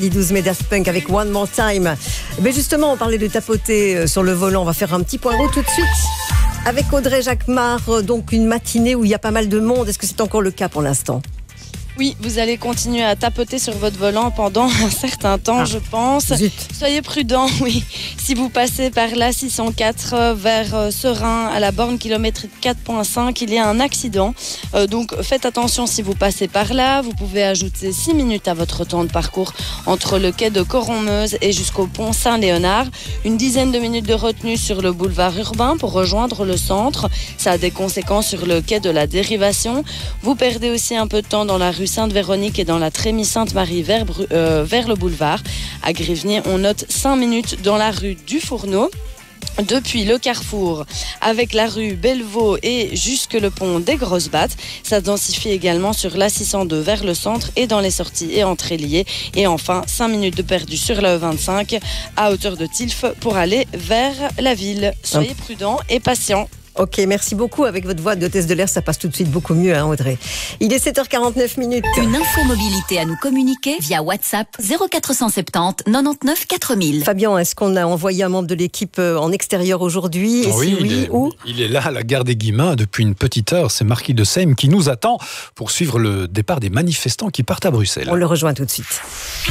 12 mai Daft Punk avec One More Time. Mais justement, on parlait de tapoter sur le volant. On va faire un petit point route tout de suite avec Audrey Jacquemart. Donc une matinée où il y a pas mal de monde. Est-ce que c'est encore le cas pour l'instant ? Oui, vous allez continuer à tapoter sur votre volant pendant un certain temps, je pense. Zut. Soyez prudents, oui. Si vous passez par la 604 vers Serein, à la borne kilométrique 4.5, il y a un accident. Donc faites attention si vous passez par là. Vous pouvez ajouter 6 minutes à votre temps de parcours entre le quai de Coron-Meuse et jusqu'au pont Saint-Léonard. Une dizaine de minutes de retenue sur le boulevard urbain pour rejoindre le centre. Ça a des conséquences sur le quai de la Dérivation. Vous perdez aussi un peu de temps dans la rue Sainte-Véronique et dans la Trémie Sainte-Marie vers le boulevard. À Grivnier, on note 5 minutes dans la rue du Fourneau. Depuis le carrefour avec la rue Bellevaux et jusque le pont des Grosses Battes. Ça densifie également sur la 602 vers le centre et dans les sorties et entrées liées. Et enfin, 5 minutes de perdu sur la E25 à hauteur de Tilf pour aller vers la ville. Soyez prudents et patients. Ok, merci beaucoup. Avec votre voix d'hôtesse de l'air, ça passe tout de suite beaucoup mieux, Audrey. Il est 7h49 minutes. Une infomobilité à nous communiquer via WhatsApp 0470 99 4000. Fabien, est-ce qu'on a envoyé un membre de l'équipe en extérieur aujourd'hui ? Et Oui, si oui, où ? il est là à la gare des Guillemins depuis une petite heure. C'est Marquis de Seym qui nous attend pour suivre le départ des manifestants qui partent à Bruxelles. On le rejoint tout de suite.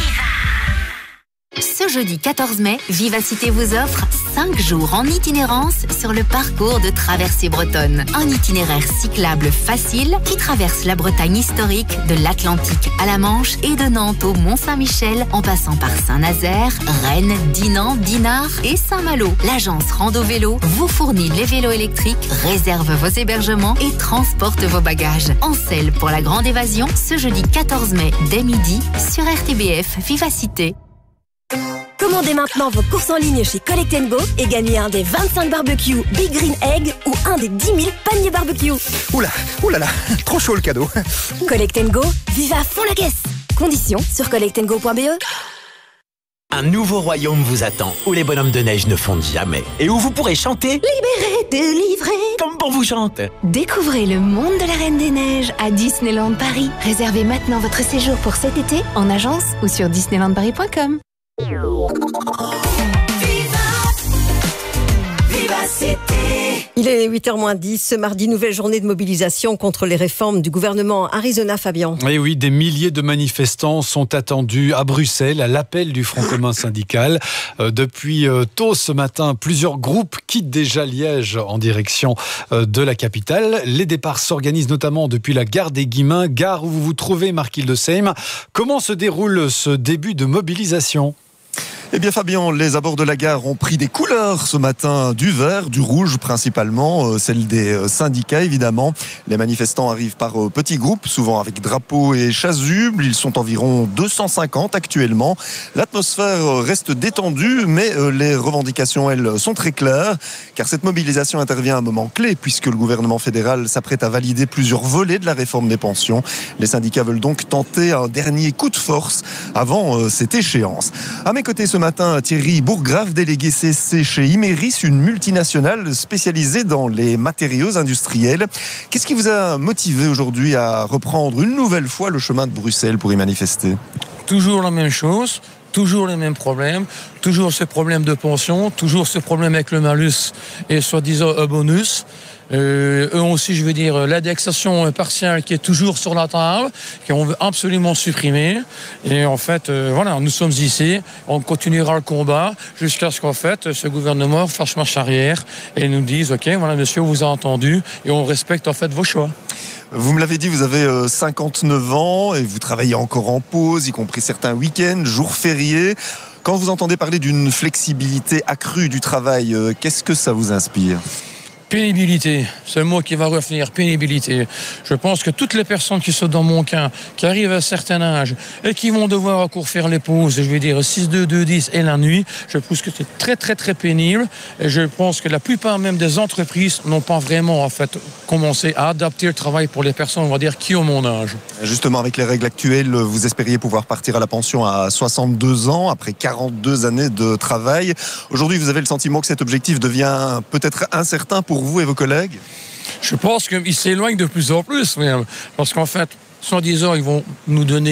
Ce jeudi 14 mai, Vivacité vous offre 5 jours en itinérance sur le parcours de traversée bretonne. Un itinéraire cyclable facile qui traverse la Bretagne historique de l'Atlantique à la Manche et de Nantes au Mont-Saint-Michel en passant par Saint-Nazaire, Rennes, Dinan, Dinard et Saint-Malo. L'agence Rando Vélo vous fournit les vélos électriques, réserve vos hébergements et transporte vos bagages. En selle pour la grande évasion ce jeudi 14 mai dès midi sur RTBF Vivacité. Commandez maintenant vos courses en ligne chez Collect & Go et gagnez un des 25 barbecues Big Green Egg ou un des 10 000 paniers barbecue. Oulala, trop chaud le cadeau. Collect & Go, vive à fond la caisse. Conditions sur collectandgo.be. Un nouveau royaume vous attend, où les bonhommes de neige ne fondent jamais, et où vous pourrez chanter Libéré, délivré. comme bon vous chante. Découvrez le monde de la Reine des Neiges à Disneyland Paris. Réservez maintenant votre séjour pour cet été en agence ou sur disneylandparis.com. Il est 8h-10. Ce mardi, nouvelle journée de mobilisation contre les réformes du gouvernement Arizona, Fabien. Et oui, des milliers de manifestants sont attendus à Bruxelles à l'appel du Front commun syndical. Depuis tôt ce matin, plusieurs groupes quittent déjà Liège en direction de la capitale. Les départs s'organisent notamment depuis la gare des Guillemins, gare où vous vous trouvez, Marquis de Seym. Comment se déroule ce début de mobilisation ? Eh bien Fabien, les abords de la gare ont pris des couleurs ce matin, du vert, du rouge principalement, celle des syndicats évidemment. Les manifestants arrivent par petits groupes, souvent avec drapeaux et chasubles. Ils sont environ 250 actuellement. L'atmosphère reste détendue, mais les revendications, elles, sont très claires, car cette mobilisation intervient à un moment clé, puisque le gouvernement fédéral s'apprête à valider plusieurs volets de la réforme des pensions. Les syndicats veulent donc tenter un dernier coup de force avant cette échéance. À mes côtés ce matin, Thierry Bourggrave, délégué CSC chez Imerys, une multinationale spécialisée dans les matériaux industriels. Qu'est-ce qui vous a motivé aujourd'hui à reprendre une nouvelle fois le chemin de Bruxelles pour y manifester ? Toujours la même chose, toujours les mêmes problèmes, toujours ce problème de pension, toujours ce problème avec le malus et soi-disant un bonus. Eux aussi, je veux dire, l'indexation partielle qui est toujours sur la table, qu'on veut absolument supprimer. Et en fait, voilà, nous sommes ici, on continuera le combat jusqu'à ce qu'en fait, ce gouvernement fasse marche arrière et nous dise, ok, voilà, monsieur, on vous a entendu et on respecte en fait vos choix. Vous me l'avez dit, vous avez 59 ans et vous travaillez encore en pause, y compris certains week-ends, jours fériés. Quand vous entendez parler d'une flexibilité accrue du travail, qu'est-ce que ça vous inspire ? Pénibilité, c'est le mot qui va revenir, pénibilité. Je pense que toutes les personnes qui sont dans mon cas, qui arrivent à un certain âge et qui vont devoir encore faire les pauses, je vais dire 6-2, 2-10 et la nuit, je pense que c'est très très très pénible et je pense que la plupart même des entreprises n'ont pas vraiment en fait commencé à adapter le travail pour les personnes, on va dire, qui ont mon âge. Justement, avec les règles actuelles, vous espériez pouvoir partir à la pension à 62 ans, après 42 années de travail. Aujourd'hui, vous avez le sentiment que cet objectif devient peut-être incertain pour vous et vos collègues ? Je pense qu'ils s'éloignent de plus en plus, même, parce qu'en fait, soi-disant, ils vont nous donner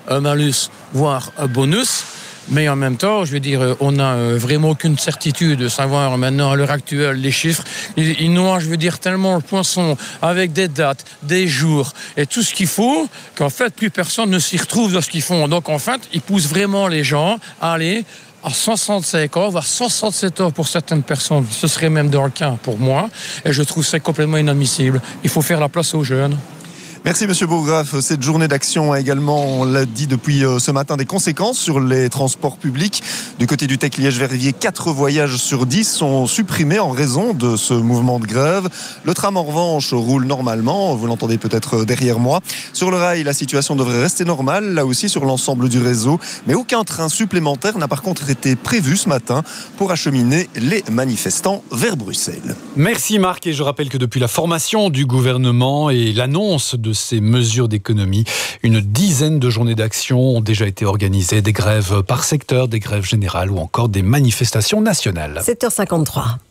un malus, voire un bonus. Mais en même temps, je veux dire, on n'a vraiment aucune certitude de savoir maintenant à l'heure actuelle les chiffres. Ils noient, je veux dire, tellement le poisson avec des dates, des jours et tout ce qu'il faut qu'en fait, plus personne ne s'y retrouve dans ce qu'ils font. Donc en fait, ils poussent vraiment les gens à aller à 165 heures, voire 167 heures pour certaines personnes. Ce serait même dans le cas pour moi. Et je trouve ça complètement inadmissible. Il faut faire la place aux jeunes. Merci Monsieur Bourgraff. Cette journée d'action a également, on l'a dit depuis ce matin, des conséquences sur les transports publics. Du côté du TEC Liège-Verviers, 4 voyages sur 10 sont supprimés en raison de ce mouvement de grève. Le tram en revanche roule normalement, vous l'entendez peut-être derrière moi. Sur le rail, la situation devrait rester normale, là aussi sur l'ensemble du réseau. Mais aucun train supplémentaire n'a par contre été prévu ce matin pour acheminer les manifestants vers Bruxelles. Merci Marc, et je rappelle que depuis la formation du gouvernement et l'annonce de ces mesures d'économie, une dizaine de journées d'action ont déjà été organisées, des grèves par secteur, des grèves générales ou encore des manifestations nationales. 7h53.